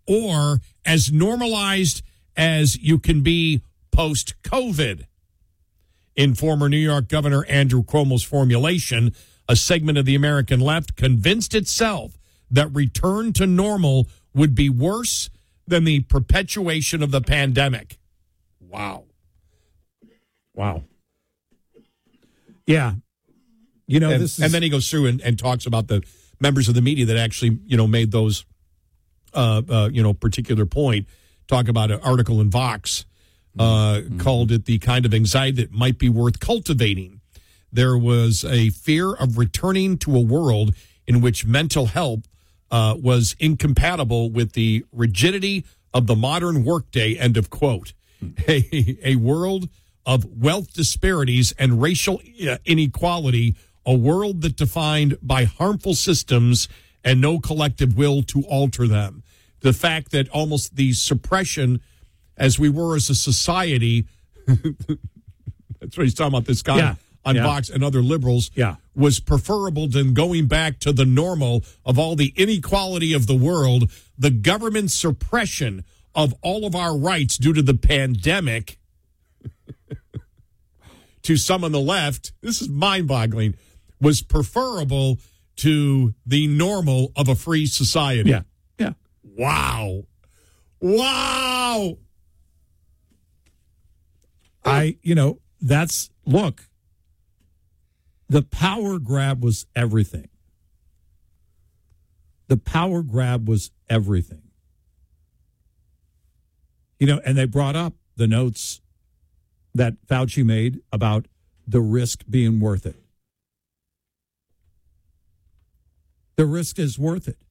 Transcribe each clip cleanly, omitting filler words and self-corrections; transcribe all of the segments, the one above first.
or as normalized as you can be post-COVID. In former New York Governor Andrew Cuomo's formulation, a segment of the American left convinced itself that return to normal would be worse than the perpetuation of the pandemic. Wow. Yeah. You know, and then he goes through and talks about the members of the media that actually, made those, particular point. Talk about an article in Vox, called it the kind of anxiety that might be worth cultivating. There was a fear of returning to a world in which mental health was incompatible with the rigidity of the modern workday, end of quote. A world of wealth disparities and racial inequality, a world that defined by harmful systems and no collective will to alter them. The fact that almost the suppression, as we were as a society, that's what he's talking about, this guy on Vox and other liberals, was preferable than going back to the normal of all the inequality of the world, the government suppression of all of our rights due to the pandemic. To some on the left, this is mind-boggling, was preferable to the normal of a free society. Yeah. Wow. Look, the power grab was everything. And they brought up the notes that Fauci made about the risk being worth it. The risk is worth it.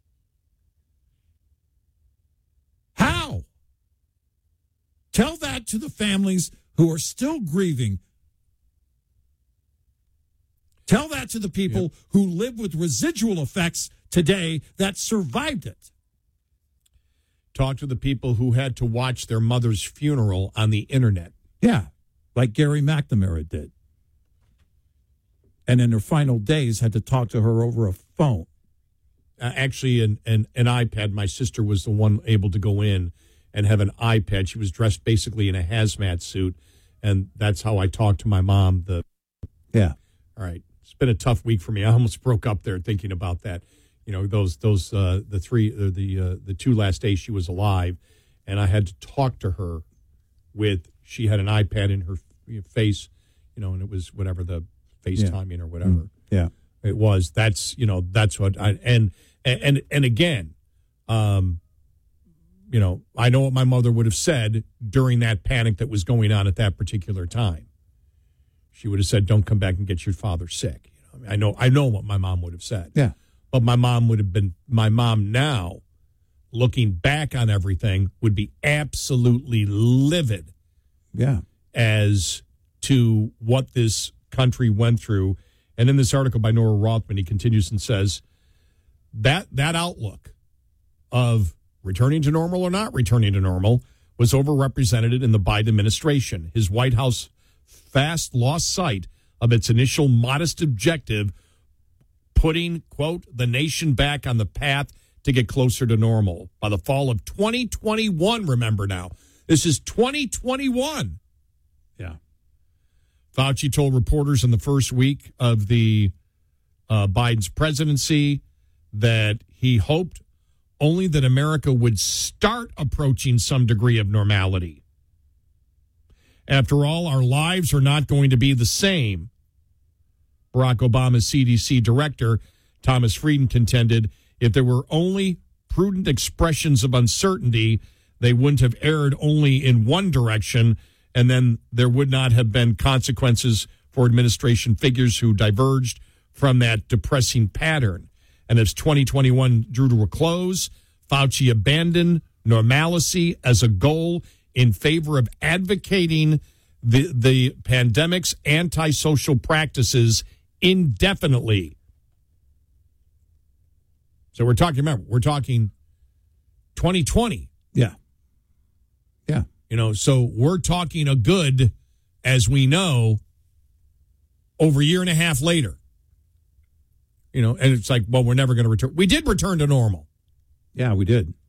How? Tell that to the families who are still grieving. Tell that to the people who live with residual effects today that survived it. Talk to the people who had to watch their mother's funeral on the internet. Yeah, like Gary McNamara did. And in her final days had to talk to her over a phone. Actually, an iPad. My sister was the one able to go in and have an iPad. She was dressed basically in a hazmat suit, and that's how I talked to my mom. All right. It's been a tough week for me. I almost broke up there thinking about that. The 2 last days she was alive, and I had to talk to her she had an iPad in her face, and it was whatever the FaceTiming or whatever. It was. That's what and again, I know what my mother would have said during that panic that was going on at that particular time. She would have said, "Don't come back and get your father sick." I know what my mom would have said. Yeah. But my mom now, looking back on everything, would be absolutely livid. Yeah. As to what this country went through. And in this article by Nora Rothman, he continues and says that outlook of returning to normal or not returning to normal was overrepresented in the Biden administration. His White House fast lost sight of its initial modest objective, putting, quote, the nation back on the path to get closer to normal. By the fall of 2021, remember now, this is 2021. Yeah. Fauci told reporters in the first week of the Biden's presidency that he hoped only that America would start approaching some degree of normality. After all, our lives are not going to be the same. Barack Obama's CDC director, Thomas Frieden, contended if there were only prudent expressions of uncertainty, they wouldn't have erred only in one direction, and then there would not have been consequences for administration figures who diverged from that depressing pattern. And as 2021 drew to a close, Fauci abandoned normalcy as a goal in favor of advocating the pandemic's antisocial practices indefinitely. So we're talking 2020. Yeah. So we're talking a good, as we know, over a year and a half later. And it's like, well, we're never going to return. We did return to normal. Yeah, we did.